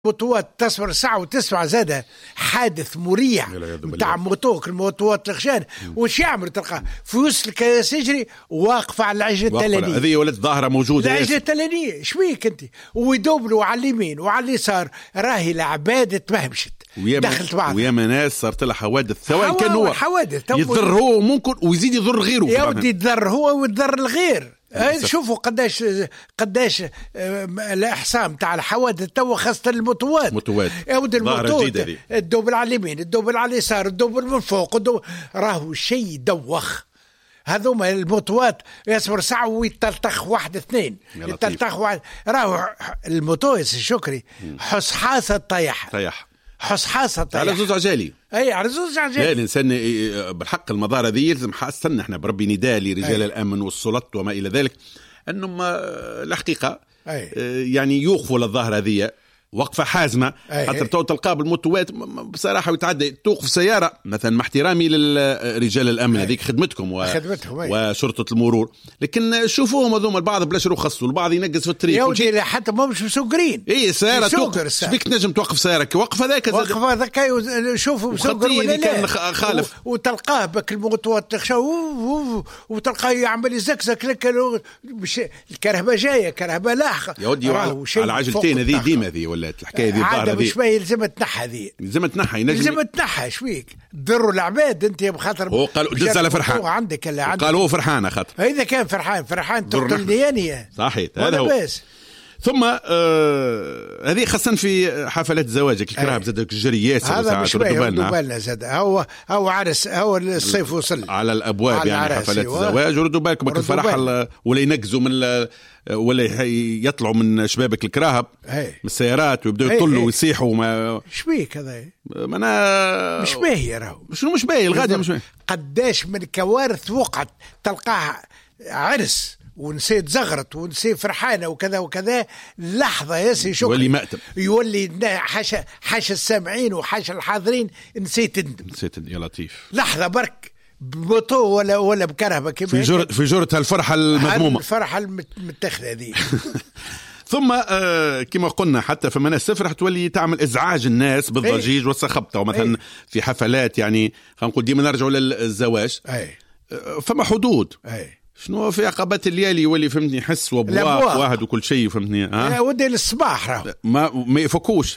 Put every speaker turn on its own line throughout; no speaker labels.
موتوات تصبر ساعة وتسمع زادة حادث مريع نتاع موتوك الموتوات الخشان وش يعمل تلقاه في وسط الكياس يجري واقف على العجلة التلانية.
هذه ولد ظاهرة موجودة
العجلة التلانية شويك انت ويدوبلوا على اليمين وعلى اليسار راهي العبادة تمهمشت دخلت بعض
وياما ناس صارت لها حوادث سواء كان هو
حوادث
يضر هو ممكن ويزيد يضر غيره
يا ودي يضر هو ويضر الغير. شوفوا قداش الاحصاء نتاع الحوادث تو خاصه الموتوات
يا
ودي الموتوات الدوبل على اليمين الدوبل على اليسار الدوبل من فوق راهو شيء دوخ. هذوما الموتوات يصبر ساعه ويتلطخ واحد اثنين يتلطخ واحد راهو الموتويس شكري حصحاصه طيح حصحاصه طيح
على زوج عجالي.
اي على زوج عجالي.
لا الانسان بالحق المظاهر هذه يلزم حاسنا احنا بربي نداء لرجال الامن والسلطات وما الى ذلك انهم الحقيقه يعني يوقفوا للظاهره هذه وقفة حازمة خاطر تو تلقى بالموتوات بصراحة ويتعدى توقف سيارة مثلا مع احترامي للرجال الأمن هذيك خدمتكم وشرطة المرور لكن شوفوهم هذوما البعض بلاش رخص والبعض ينقص في الطريق
يا ودي حتى ما مش مسوقرين
اي سيارة توقف بيك تنجم توقف سيارة وقف هذاك
شوفوا مسوقر ولا
كان خالف
وتلقاه بك الموتوات وتلقاه يعمل يزكزك لك الكرهبة جاية كرهبة لاحقة
يا ودي على عجلتين هذه ديما ذي الحكايه دي
عادة مش باهي لازم تنحى ذي لازم تنحى شويك ضروا العباد انت بخاطر
هو قالوا دز على فرحان
عندك
قالوا هو فرحان خاطر
اذا كان فرحان تقتل ديانيه
صحيح هذا هو بس. ثم هذه خاصة في حفلات زواجك الكراه بزادك الجريات
هذا مش بالنا زاد هو عرس هو الصيف وصل
على الابواب على يعني حفلات الزواج وردوا بالكم الفرح ولا ينقزوا من ولا يطلعوا من شبابك الكراهب من السيارات ويبدأوا يطلوا ويصيحوا ما
شبيك هذا
أنا
مش باهي راهو
شنو مش باهي الغادة مش باهي
قداش من كوارث وقعت تلقاه عرس ونسيت زغرت ونسيت فرحانة وكذا وكذا لحظة ياسي شكرا
يولي مأتم
يولي حاشا السامعين وحاشا الحاضرين نسيت
يا لطيف
لحظة برك بموتو ولا بكرهبة
في جرة الفرحة المذمومة
الفرحة المتخذة هذه
ثم كما قلنا حتى في مناس سفرح تولي تعمل إزعاج الناس بالضجيج والصخبطة ومثلا في حفلات يعني خلينا نقول ديما نرجعوا للزواج فما حدود شنو في عقبات الليالي يولي فهمتني يحس وبواق واحد وكل شيء فهمتني
ودي للصباح راه
ما يفكوش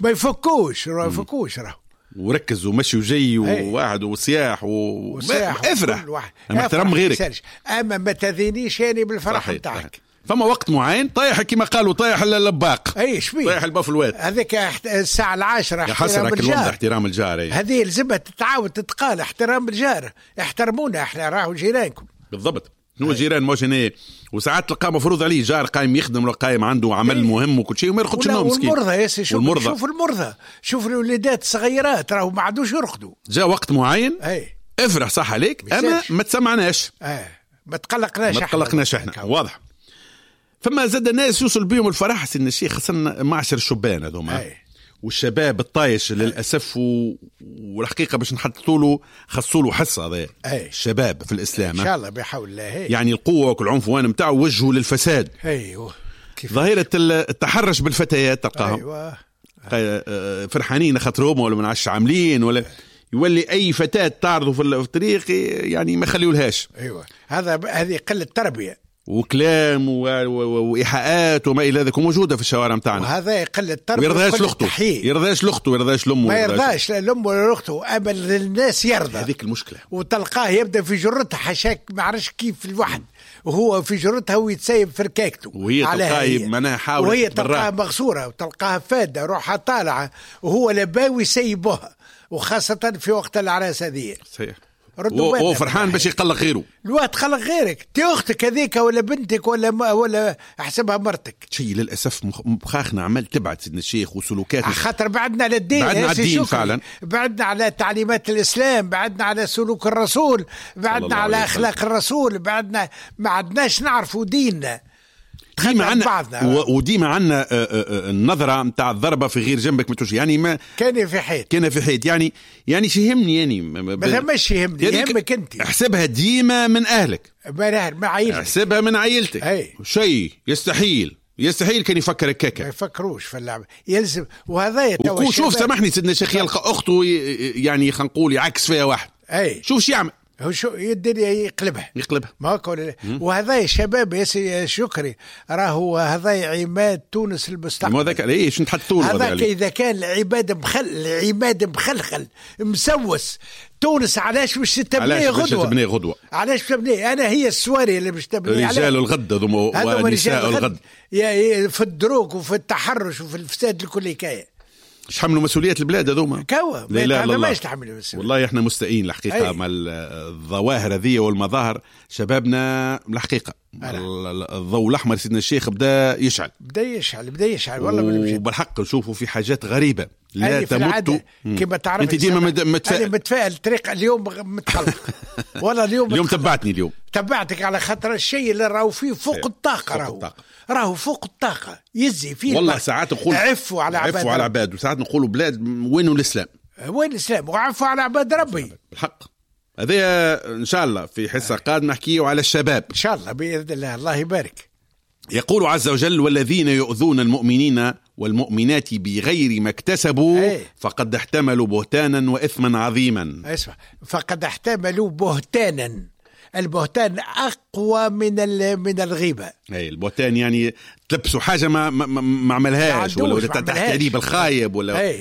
راه
وركز ومشي وجاي وواحد وسياح افرح انا احترم غيرك
اما ما تذينيش يعني بالفرح نتاعك
فما وقت معين طايح كما قالوا طايح اللباق
اي شوي
طايح البافلوات
هذيك الساعه 10
احترام الجار
هذه لازمها تتعاود تتقال احترام الجار احترمونا احنا راهو جيرانكم
بالضبط هو جيران موجنيه وساعات تلقى مفروض عليه جار قايم يخدم ولا قايم عنده عمل مهم وكل شيء وما يرقدش النوم مسكين
والمرضى ياسي شوف المرضى شوف الوليدات الصغيرات راهو ما عادوش يرقدوا
جاء وقت معين افرح صح عليك اما ما تسمعناش
ما تقلقناش
احنا واضح فما زاد الناس يوصل بيهم الفرح سن الشيخ خاصة معشر الشبان هذوما والشباب الطايش للأسف والحقيقة باش نحطوا له خصوا له حصة هذا الشباب في الإسلام
إن شاء الله بحول الله
يعني القوة والعنفوان متاعه وجهوا للفساد ظاهرة التحرش بالفتيات تلقاهم فرحانين خاطرهم ولا من عش عاملين ولا يولي أي فتاة تعرضه في الطريق يعني ما خليولهاش
هذه قلة تربية
وكلام وإيحاءات وما إلى ذلك موجودة في الشوارع متاعنا
وهذا يقل التربية
ويرضاش لأخته يرضاش لأمه
ما يرضاش لأمه ولا لأخته أما الناس يرضى
هذيك المشكلة
وتلقاه يبدأ في جرتها حشاك ما عرفش كيف الواحد وهو في جرتها ويتسيب في ركاكته
وهي تلقاه منها حاول
وهي تلقاها مغسورة وتلقاها فادة روحها طالعة وهو لباوي يسيبها وخاصة في وقت العراس هذه
صحيح هو فرحان باش يقلق غيره
الوقت تقلق غيرك تي اختك هذيك ولا بنتك ولا احسبها مرتك
شيء للاسف مخاخنا عمل تبعد سيدنا الشيخ وسلوكات
خاطر بعدنا على الدين
بعدنا على الدين فعلا
بعدنا على تعليمات الاسلام بعدنا على سلوك الرسول بعدنا على اخلاق الرسول بعدنا ما عدناش نعرفوا ديننا
ديما عنا وديما عنا النظرة متاع الضربة في غير جنبك متوش يعني ما
كان في حيط
يعني شيهمني يعني
مش يهمك انت
احسبها ديما من اهلك
ما عائلتك
احسبها من عائلتك شيء يستحيل يستحيل كان يفكر هكاك،
ما يفكروش في اللعبة يلزم. وهذا
شوف سامحني سيدنا الشيخ، يلقى أخته يعني خلينا نقول يعكس فيها واحد،
أي
شوف شو يعمل،
هو شو الدنيا يقلبها
ما
هو. وهذا الشباب يا شكري راهو هذا عماد تونس المستقبل.
ما ذاك ليش نتحدثون
هذاك اذا كان العماد مخلخل مسوس تونس علاش مش تبني غدوه؟ علاش تبني؟ انا هي السواري اللي مش تبني
رجال الغد ونساء الغد
يا في الدروك وفي التحرش وفي الفساد الكل حكايه.
يحملوا مسؤولية البلاد هذوما
كوا ما يستحملوا مسؤولية.
والله احنا مستائين الحقيقة مع الظواهر هذه والمظاهر. شبابنا الحقيقة الضوء الأحمر سيدنا الشيخ بدأ يشعل والله وبالحق نشوفوا في حاجات غريبة لا تمت
كما تعرف.
انت ديما
متفائل طريق اليوم متقلق والله اليوم
تبعتني
تبعتك على خاطر الشيء اللي راهو فيه فوق الطاقة. راهو فوق الطاقة يزي فيه
والله. ساعات نقول
عفوا على
عباد وساعات نقولوا بلاد وين الإسلام
وعفوا على عباد ربي
الحق. هذا إن شاء الله في حصة قادمة نحكيه على الشباب
إن شاء الله بإذن الله. الله يبارك.
يقول عز وجل والذين يؤذون المؤمنين والمؤمنات بغير ما اكتسبوا فقد احتملوا بهتانا وإثما عظيما.
اسمع، فقد احتملوا بهتانا. البهتان أقوى من الغيبة.
البهتان يعني تلبسوا حاجة ما عملهاش ولا تحت تأديب الخايب ولا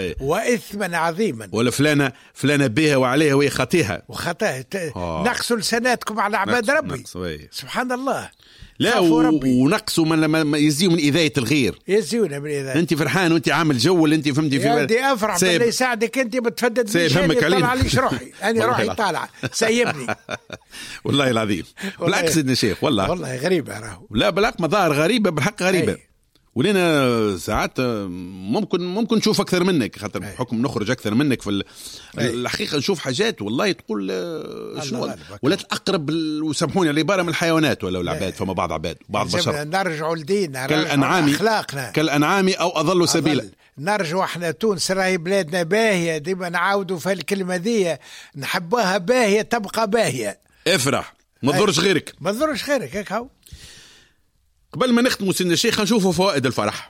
وإثما عظيما
ولا فلانة بها وعليها وهي خطيها
نقصوا لساناتكم على عباد ربي. سبحان الله.
لا ونقصوا من يزيوا من إذاية الغير.
يزيونا من إذاية.
أنت فرحان وأنت عامل جو اللي أنت فهمتي فيه.
بدي أفرح باللي يساعدك أنت بتفدد
مشاني
طالع عليش روحي. أنا روحي طالعة سيبني
والله العظيم. بالعكس سيدنا الشيخ والله
غريبة راهو.
لا بالحق مظاهر غريبة بالحق غريبة. ولنا ساعات ممكن نشوف أكثر منك خاطر بحكم نخرج أكثر منك في الحقيقة نشوف حاجات والله تقول شنو ولا تقرب وسامحوني العبارة من الحيوانات ولا العباد. فما بعض عباد بعض بشر
نرجعوا لدينا
أخلاقنا كالأنعام أو أضلوا سبيلا.
نرجعوا احنا تونس راهي بلادنا باهية ديما نعاودوا في الكلمة دي نحبوها باهية تبقى باهية.
افرح ما تضرش غيرك
هيك هو.
قبل ما نختموا سيدنا الشيخ نشوفوا فوائد الفرح.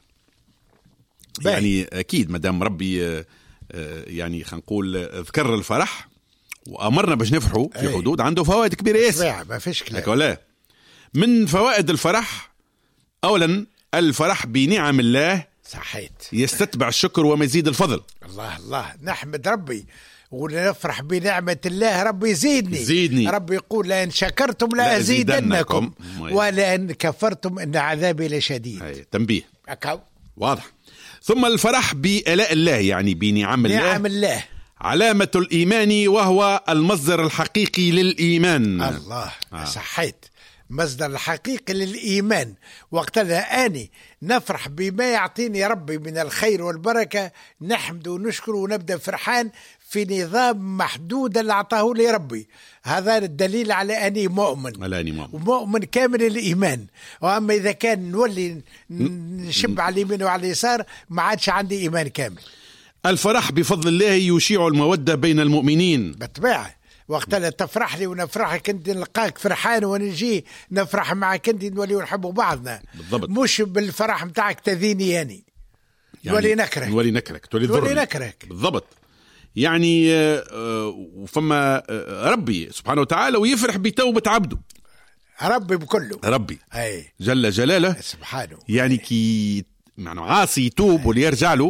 يعني أكيد مدام ربي يعني خلينا نقول ذكر الفرح وأمرنا باش نفرحوا في حدود عنده فوائد كبيرة ياسر.
ما فيش كلام.
ولا من فوائد الفرح أولا الفرح بنعم الله
صحيت
يستتبع الشكر ومزيد الفضل.
الله نحمد ربي ونفرح بنعمة الله. ربي زيدني. ربي يقول لأن شكرتم لأزيدنكم ولأن كفرتم إن عذابي لشديد.
تنبيه واضح. ثم الفرح بآلاء الله يعني بنعم الله علامة الإيمان وهو المصدر الحقيقي للإيمان.
الله صحيت مصدر الحقيقي للإيمان. وقتها أني نفرح بما يعطيني ربي من الخير والبركة نحمد ونشكر ونبدأ فرحان في نظام محدود اللي أعطاه لي ربي. هذا الدليل على أني مؤمن كامل الإيمان. وأما إذا كان نولي نشب على اليمين وعلى اليسار ما عادش عندي إيمان كامل.
الفرح بفضل الله يشيع المودة بين المؤمنين
بالطبيعة. وقتها تفرح لي ونفرحك انت نلقاك فرحان ونجي نفرح معك انت نولي نحبوا بعضنا
بالضبط.
مش بالفرح متاعك تذيني يعني نولي نكرك
تولي نكرك بالضبط. يعني وفما ربي سبحانه وتعالى ويفرح بتوبة عبده.
ربي بكله
ربي جل جلاله
سبحانه.
يعني كي معنى عاصي يتوب وليرجع له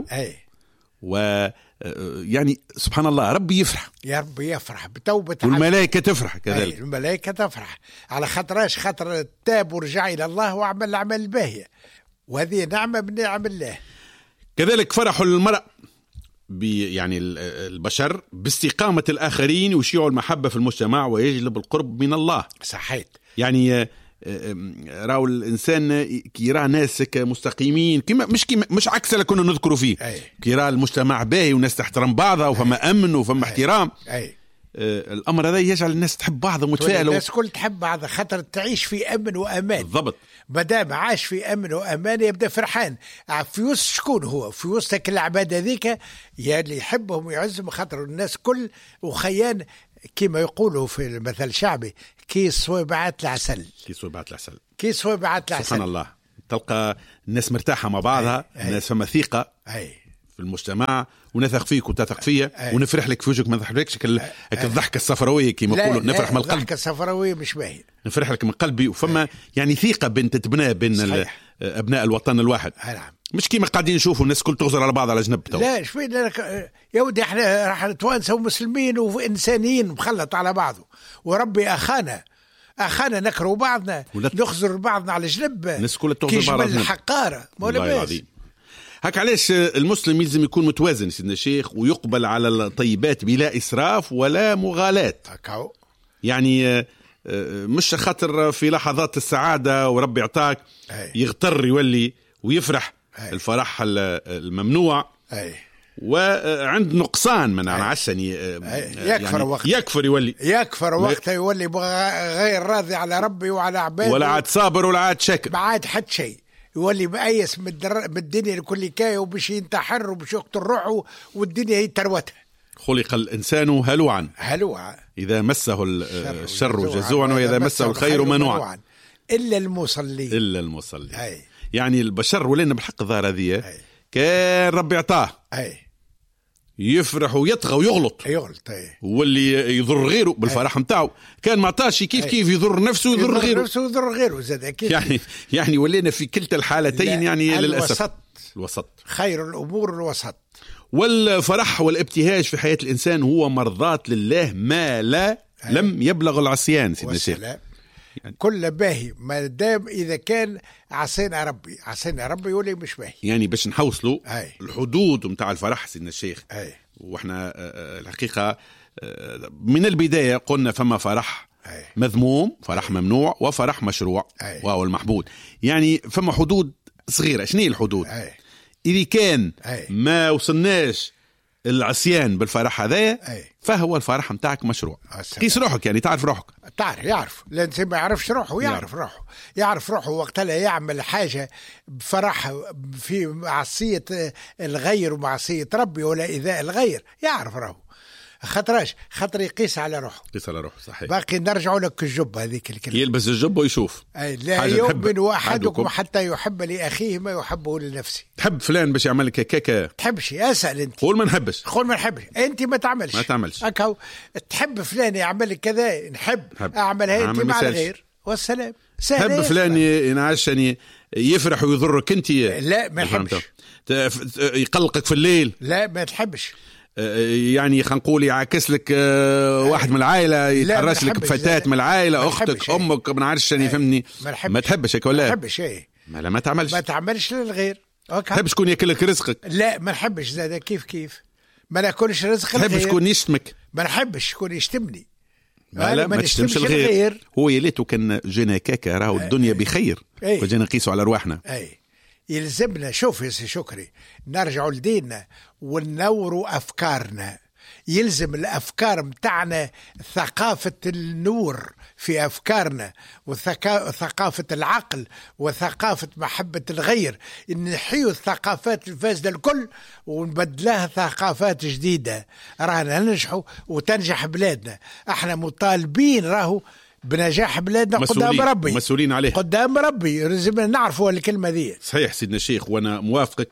و يعني سبحان الله ربي يفرح.
يا ربي يفرح بتوبة
والملائكة تفرح كذلك.
الملائكة تفرح على خاطر تاب ورجع إلى الله وعمل الأعمال الباهية وهذه نعمة من نعم الله.
كذلك فرح المرء يعني البشر باستقامة الآخرين ويشيع المحبة في المجتمع ويجلب القرب من الله.
صحيت.
يعني راو الانسان كي يرى ناس مستقيمين كما مش عكس اللي كنا نذكروا فيه. كي يرى المجتمع باهي والناس تحترم بعضها وفما امن وفما احترام. الامر هذا يجعل الناس تحب بعضها ومتفائله.
الناس كل تحب بعضها خاطر تعيش في امن وامان.
بالضبط.
مادام عاش في امن وامان يبدا فرحان. في وسط شكون هو في وسط العباد هذيك اللي يحبهم ويعزهم خاطر الناس كل وخيان كما يقولوا في المثل الشعبي كيس صويبعات العسل.
سبحان الله. تلقى الناس مرتاحة مع بعضها، الناس فما ثقة في المجتمع، ونثق فيك وتثق فيا، ونفرح لك في وجهك، ما نضحكش الضحكة الصفراوية كما يقولوا، نفرح من القلب.
الضحكة الصفراوية مش باهي،
نفرح لك من قلبي. وفما يعني ثقة تتبنى بين أبناء الوطن الواحد. مش كيما قاعدين نشوفوا الناس كل تغزر على بعض على جنب.
لا شوي يا ودي، احنا راح توانسه ومسلمين وإنسانيين مخلط على بعضه، وربي أخانا نكروا بعضنا، نخزر بعضنا على جنب،
الناس كلها تغزر بعض على جنب.
الحقارة
والله العظيم. هك علاش المسلم يلزم يكون متوازن سيدنا الشيخ، ويقبل على الطيبات بلا إسراف ولا مغالاة. يعني مش خاطر في لحظات السعادة وربي يعطاك يغتر يولي ويفرح الفرح الممنوع، وعند نقصان من عشاني
يكفر وقت، يكفر وقت يولي غير راضي على ربي وعلى عباده،
ولا عاد صابر ولا عاد شاكر،
ما عاد حد شيء، يولي مأيس من الدنيا الكل كاية، وبش ينتحر وبش يقتل روحه، والدنيا هي تروتها.
خلق الإنسان هلوعا إذا مسه الشر جزوعا وإذا مسه الخير منوعا
إلا المصلين.
يعني البشر ولينا بالحق الظاهرة ذي كان ربي يعطاه يفرح ويطغى ويغلط واللي يضر غيره بالفرح متاعه، كان ما عطاش كيف يضر نفسه ويضر غيره
زاد
يعني ولينا في كلتا الحالتين يعني للأسف
الوسط خير الأمور الوسط.
والفرح والابتهاج في حياة الإنسان هو مرضاة لله ما لا لم يبلغ العصيان سيدنا الشيخ.
يعني كل باهي ما دام إذا كان عصينا ربي يقول لي مش باهي.
يعني باش نحوصلوا الحدود متاع الفرح سيدنا الشيخ، واحنا الحقيقة من البداية قلنا فما فرح مذموم، فرح ممنوع، وفرح مشروع وهو المحبود. يعني فما حدود صغيرة. شنو هي الحدود؟ إذا كان ما وصلناش العصيان بالفرح هذايا فهو الفرح متاعك مشروع. قيس روحك، يعني تعرف روحك،
يعرف. لأن ما يعرفش روحه يعرف روحه وقتها يعمل حاجة بفرح في معصية الغير ومعصية ربي ولا إيذاء الغير، يعرف روحه خاطر يقيس على روحه.
صحيح.
باقي نرجع لك الجبة هذيك الكلمة،
يلبس الجبة ويشوف.
لا يؤمن أحدكم حتى يحب لأخيه ما يحبه لنفسه.
تحب فلان باش يعمل لك كيكة؟
تحبش؟ أسأل أنت.
قول ما نحبش.
أنت ما تعملش. أكو تحب فلان يعمل لك كذا، نحب أعملها أنت مع الغير والسلام.
تحب فلان ينعشني يفرح ويضرك أنت؟
لا ما يحبش.
يقلقك في الليل؟
لا ما تحبش.
يعني خلينا نقول يعكس لك واحد من العائلة، يتحرش لك بفتاة من العائلة، أختك أمك ما نعرفش يعني فهمني. ما تحبش هيك ولا؟
ما تحبش.
ما تعملش
للغير.
تحب شكون ياكل لك رزقك؟
لا ما نحبش زاد. كيف ما ناكلش رزق الغير.
تحب شكون يشتمك؟
ما نحبش شكون يشتمني.
ما تشتمش الغير. هو يليتو كان جينا كاكا راهو الدنيا بخير وجينا نقيسوا على رواحنا.
يلزمنا شوف يا سي شكري نرجعوا لديننا وننوروا أفكارنا. يلزم الأفكار متاعنا ثقافة النور في أفكارنا، وثقافة العقل، وثقافة محبة الغير. نحيو الثقافات الفاسدة الكل ونبدلها ثقافات جديدة رانا ننجحوا وتنجح بلادنا. احنا مطالبين راهو بنجاح بلادنا قدام ربي،
مسؤولين عليه
قدام ربي. لازم نعرفوا الكلمة دي.
صحيح سيدنا الشيخ، وانا موافقك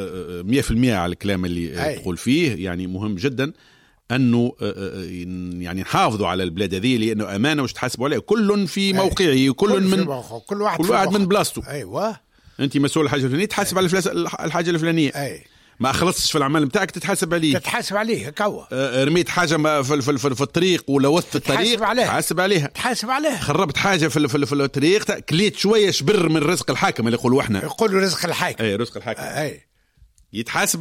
100% على الكلام اللي تقول فيه. يعني مهم جدا انه يعني نحافظوا على البلاد هذه، لانه امانه مش تحاسبوا عليها، كل في موقعه، كل واحد من بلاصته.
ايوه
انت مسؤول الحاجه الفلانيه تحاسب على الحاجه الفلانيه. ما خلصتش في العمل بتاعك تتحاسب عليه. رميت حاجه في الطريق ولا وسط الطريق تحاسب عليها. خربت حاجه في الطريق، كليت شويه شبر من رزق الحاكم اللي يقولوا احنا،
يقولوا رزق الحاكم.
رزق الحاكم. يتحاسب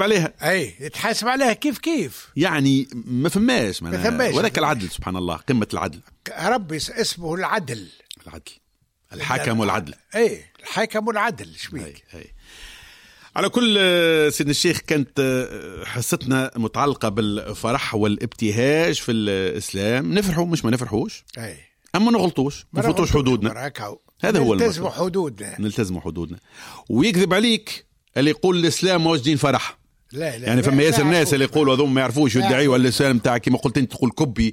عليها. كيف يعني ما فماش ولك العدل. سبحان الله، قمة العدل.
ربي اسمه العدل.
الحاكم والعدل.
الحاكم والعدل. شبيك
على كل سيدنا الشيخ، كانت حصتنا متعلقة بالفرح والابتهاج في الإسلام. نفرحوا مش ما نفرحوش، أما نغلطوش، ما نفوتوش حدودنا. هذا هو نلتزم حدودنا. ويكذب عليك اللي يقول الإسلام موش دين فرح.
لا
يعني فما ياسر الناس اللي يقولوا هذوم ما يعرفوش يدعيوا الإسلام تاعك كما قلت أنت، تقول كبي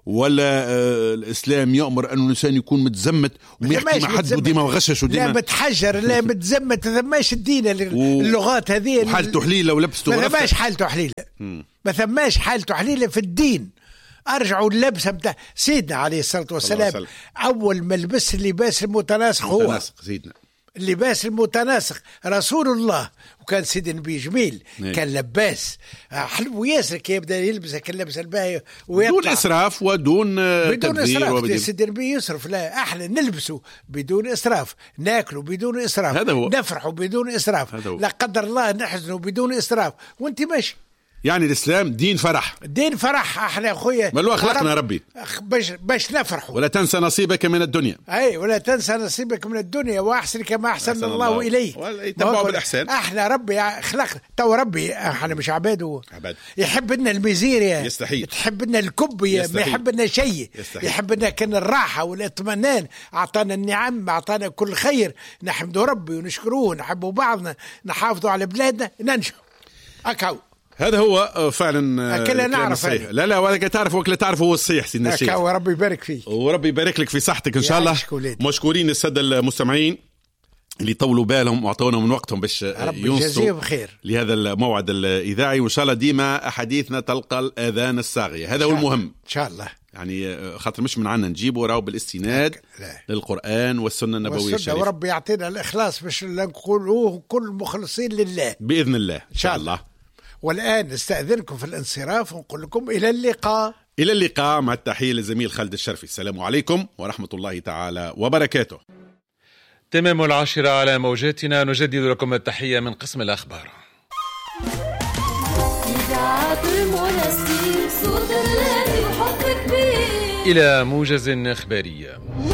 ولا الإسلام يأمر أن الإنسان يكون متزمت وما يحكي مع حد وديما مغشش وديما
لا متحجر لا متزمت. ثماش الدين اللغات هذه
وحالته حليلة ولبسته
ما ثماش حالته حليلة. ما ثماش حالته حليلة في الدين. أرجعوا اللبسة بتاع سيدنا عليه الصلاة والسلام. أول ما لبس اللباس المتناسق هو
سيدنا
اللباس المتناسق رسول الله. وكان سيدنا النبي جميل كان لباس حلو ياسر كي يبدا يلبس اللبس الباهي
بدون اسراف ودون
بدون اسراف. سيدنا النبي يصرف. لا احنا نلبسوا بدون اسراف، ناكلوا بدون اسراف، نفرحوا بدون اسراف، لا قدر الله نحزنوا بدون اسراف، وانت ماشي.
يعني الإسلام دين فرح.
دين فرح. احنا اخويا
ما لو أخلقنا ربي
باش نفرحوا.
ولا تنسى نصيبك من الدنيا.
اي ولا تنسى نصيبك من الدنيا واحسن كما احسن الله اليه.
يتبعوا بالاحسان.
احنا ربي خلقنا تو ربي. احنا مش عباده. يحب لنا الميزيريا
يستحيل.
يحب لنا الكبية. ما يحب لنا شيء. يحب لنا كان الراحه والاطمئنان. اعطانا النعم اعطانا كل خير. نحمدوا ربي ونشكروه نحبوا بعضنا نحافظوا على بلادنا ننجحوا. اكاو
هذا هو فعلا
كلا نعرف.
لا ولا تعرف وكلا تعرف هو الصحيح سيدنا الشيخ.
وربي يبارك فيك
وربي يبارك لك في صحتك ان شاء الله. مشكورين الساده المستمعين اللي طولوا بالهم واعطونا من وقتهم باش ينصتوا لهذا الموعد الاذاعي، وان شاء الله ديما احاديثنا تلقى الاذان الصاغيه. هذا هو المهم
ان شاء الله.
يعني خاطر مش من عنا نجيبه راهو بالاستناد للقرآن والسنة النبوية الشريفة.
وربي يعطينا الإخلاص باش نقولوه كل مخلصين لله
بإذن الله إن
شاء الله. والآن نستأذنكم في الانصراف ونقول لكم إلى اللقاء.
إلى اللقاء مع التحية للزميل خالد الشرفي. السلام عليكم ورحمة الله تعالى وبركاته.
تمام 10 على موجاتنا. نجدد لكم التحية من قسم الأخبار. إلى موجز إخباري.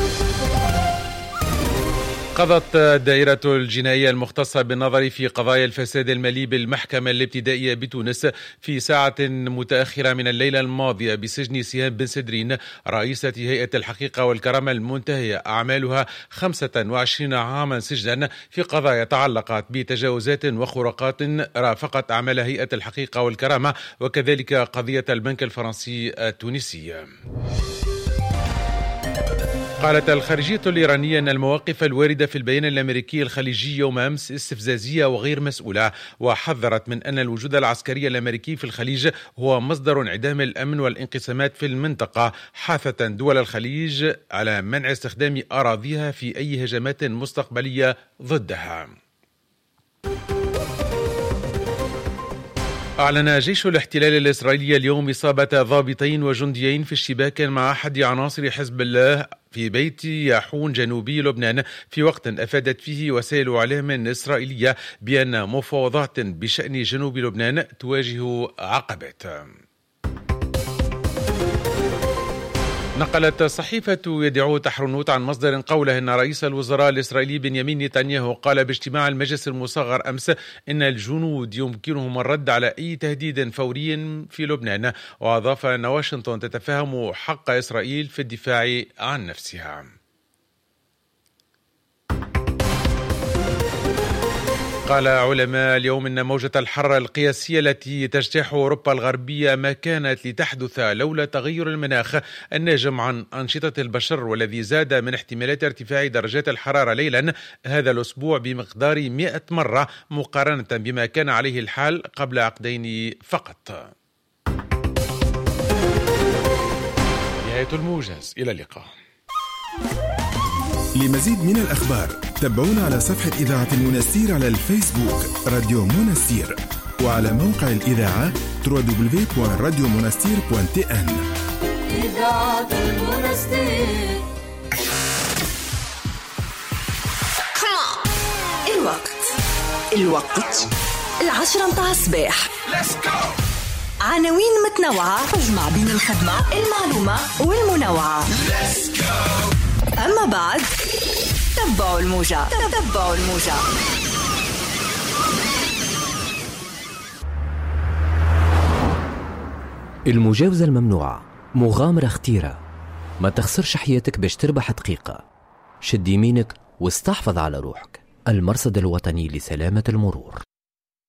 قضت الدائرة الجنائية المختصة بالنظر في قضايا الفساد المالي بالمحكمة الابتدائية بتونس في ساعة متأخرة من الليلة الماضية بسجن سهام بن سدرين رئيسة هيئة الحقيقة والكرامة المنتهية أعمالها 25 عاما سجنا في قضايا تعلقت بتجاوزات وخروقات رافقت أعمال هيئة الحقيقة والكرامة وكذلك قضية البنك الفرنسي التونسي. قالت الخارجية الإيرانية أن المواقف الواردة في البيان الأمريكي الخليجي يوم أمس استفزازية وغير مسؤولة، وحذرت من أن الوجود العسكري الأمريكي في الخليج هو مصدر انعدام الأمن والانقسامات في المنطقة، حاثة دول الخليج على منع استخدام أراضيها في أي هجمات مستقبلية ضدها. أعلن جيش الاحتلال الإسرائيلي اليوم إصابة ضابطين وجنديين في اشتباك مع أحد عناصر حزب الله في بيت ياحون جنوبي لبنان، في وقت أفادت فيه وسائل إعلام إسرائيلية بأن مفاوضات بشأن جنوب لبنان تواجه عقبات. نقلت صحيفة يدعو تحرنوت عن مصدر قوله أن رئيس الوزراء الإسرائيلي بنيامين نتنياهو قال باجتماع المجلس المصغر أمس أن الجنود يمكنهم الرد على أي تهديد فوري في لبنان، وأضاف أن واشنطن تتفهم حق إسرائيل في الدفاع عن نفسها. قال علماء اليوم أن موجة الحرارة القياسية التي تجتاح أوروبا الغربية ما كانت لتحدث لولا تغير المناخ الناجم عن أنشطة البشر، والذي زاد من احتمالات ارتفاع درجات الحرارة ليلا هذا الأسبوع بمقدار 100 مرة مقارنة بما كان عليه الحال قبل عقدين فقط. نهاية الموجز، إلى اللقاء.
لمزيد من الأخبار تابعونا على صفحة إذاعة المنستير على الفيسبوك راديو منستير، وعلى موقع الإذاعة www.radiomonastir.tn. إذاعة المنستير.
الوقت 10 متاع الصباح. عناوين متنوعة تجمع بين الخدمة المعلومة والمنوعة. أما بعد تبعوا الموجة.
المجاوزة الممنوعة مغامرة خطيرة، ما تخسرش حياتك باش تربح دقيقة. شد يمينك واستحفظ على روحك. المرصد الوطني لسلامة المرور.